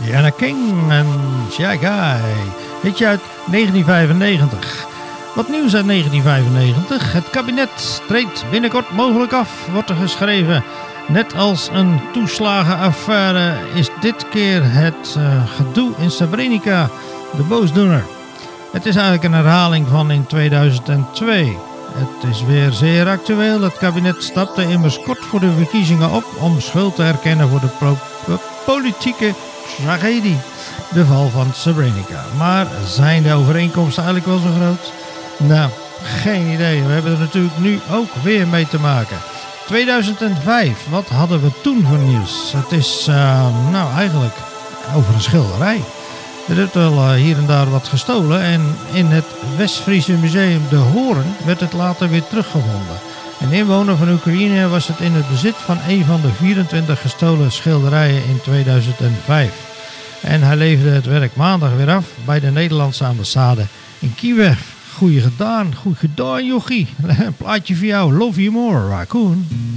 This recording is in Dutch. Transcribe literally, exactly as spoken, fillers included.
Diana King en Shy Guy. Hitje uit negentien vijfennegentig. Wat nieuws uit negentien vijfennegentig. Het kabinet treedt binnenkort mogelijk af, wordt er geschreven. Net als een toeslagenaffaire is dit keer het uh, gedoe in Srebrenica de boosdoener. Het is eigenlijk een herhaling van in tweeduizend twee. Het is weer zeer actueel. Het kabinet stapte immers kort voor de verkiezingen op om schuld te erkennen voor de pro- politieke tragedie. De val van Srebrenica. Maar zijn de overeenkomsten eigenlijk wel zo groot? Nou, geen idee. We hebben er natuurlijk nu ook weer mee te maken. tweeduizend vijf, wat hadden we toen voor nieuws? Het is, uh, nou eigenlijk, over een schilderij. Er werd wel uh, hier en daar wat gestolen en in het West-Friese museum De Hoorn werd het later weer teruggevonden. Een inwoner van Oekraïne was het in het bezit van een van de vierentwintig gestolen schilderijen in tweeduizend vijf. En hij leverde het werk maandag weer af bij de Nederlandse ambassade in Kiev. Goeie gedaan, goed gedaan jochie. Een plaatje voor jou, Love You More, Raccoon.